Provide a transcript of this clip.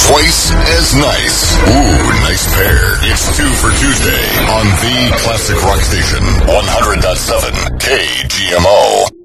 twice as nice. Ooh, nice pair. It's 2 for Tuesday on the Classic Rock Station, 100.7 KGMO.